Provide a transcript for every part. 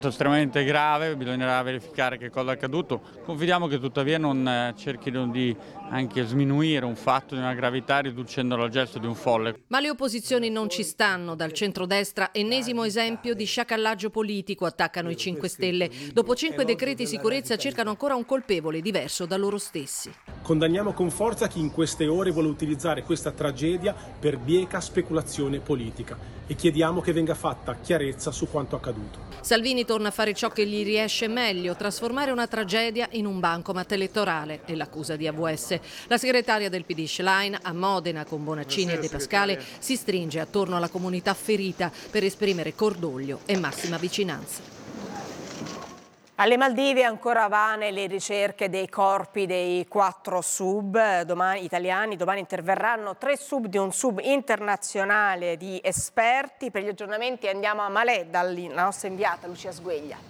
Estremamente grave, bisognerà verificare che cosa è accaduto. Confidiamo che tuttavia non cerchino di anche sminuire un fatto di una gravità riducendolo al gesto di un folle. Ma le opposizioni non ci stanno. Dal centrodestra, ennesimo esempio di sciacallaggio politico, attaccano i 5 Stelle. Dopo 5 decreti sicurezza cercano ancora un colpevole diverso da loro stessi. Condanniamo con forza chi in queste ore vuole utilizzare questa tragedia per bieca speculazione politica e chiediamo che venga fatta chiarezza su quanto accaduto. Salvini torna a fare ciò che gli riesce meglio, trasformare una tragedia in un bancomat elettorale e l'accusa di AVS. La segretaria del PD Schlein a Modena con Bonaccini e De Pascale si stringe attorno alla comunità ferita per esprimere cordoglio e massima vicinanza. Alle Maldive ancora vane le ricerche dei corpi dei 4 sub italiani. Domani interverranno 3 sub di un sub internazionale di esperti. Per gli aggiornamenti andiamo a Malé dalla nostra inviata Lucia Sgueglia.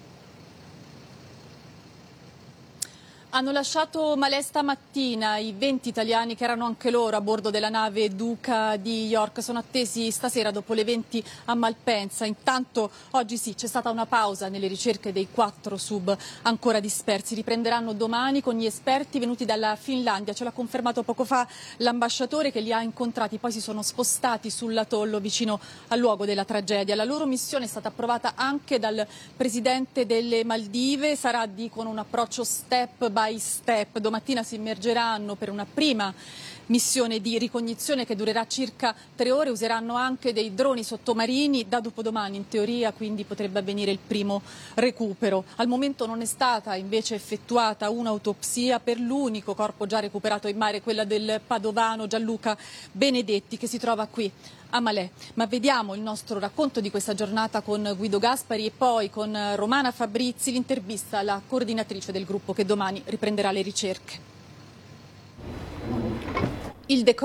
Hanno lasciato Malé stamattina i 20 italiani che erano anche loro a bordo della nave Duca di York. Sono attesi stasera dopo le 20 a Malpensa. Intanto oggi sì, c'è stata una pausa nelle ricerche dei 4 sub ancora dispersi. Riprenderanno domani con gli esperti venuti dalla Finlandia. Ce l'ha confermato poco fa l'ambasciatore che li ha incontrati. Poi si sono spostati sull'atollo vicino al luogo della tragedia. La loro missione è stata approvata anche dal presidente delle Maldive. Sarà, dicono, un approccio step by step. Domattina si immergeranno per una prima missione di ricognizione che durerà circa 3 ore. Useranno anche dei droni sottomarini. Da dopodomani, in teoria, quindi potrebbe avvenire il primo recupero. Al momento non è stata invece effettuata un'autopsia per l'unico corpo già recuperato in mare, quella del padovano Gianluca Benedetti, che si trova qui a Malé. Ma vediamo il nostro racconto di questa giornata con Guido Gaspari e poi con Romana Fabrizi, l'intervista alla coordinatrice del gruppo che domani riprenderà le ricerche. Il